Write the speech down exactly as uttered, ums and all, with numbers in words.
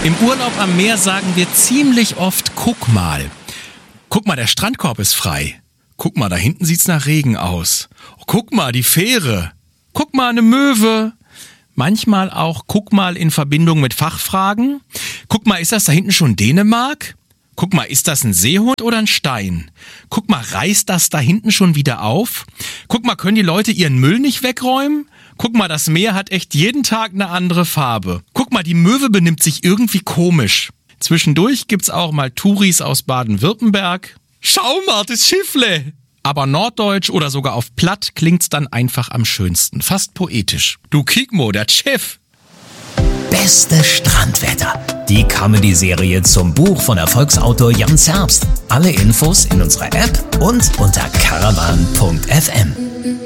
Im Urlaub am Meer sagen wir ziemlich oft, guck mal. Guck mal, der Strandkorb ist frei. Guck mal, da hinten sieht's nach Regen aus. Oh, guck mal, die Fähre. Guck mal, eine Möwe. Manchmal auch, guck mal in Verbindung mit Fachfragen. Guck mal, ist das da hinten schon Dänemark? Guck mal, ist das ein Seehund oder ein Stein? Guck mal, reißt das da hinten schon wieder auf? Guck mal, können die Leute ihren Müll nicht wegräumen? Guck mal, das Meer hat echt jeden Tag eine andere Farbe. Guck mal, die Möwe benimmt sich irgendwie komisch. Zwischendurch gibt's auch mal Touris aus Baden-Württemberg. Schau mal, das Schiffle! Aber norddeutsch oder sogar auf Platt klingt's dann einfach am schönsten. Fast poetisch. Du Kikmo, der Schiff! Beste Strandwetter. Die Comedy-Serie zum Buch von Erfolgsautor Jan Zerbst. Alle Infos in unserer App und unter caravan punkt f m.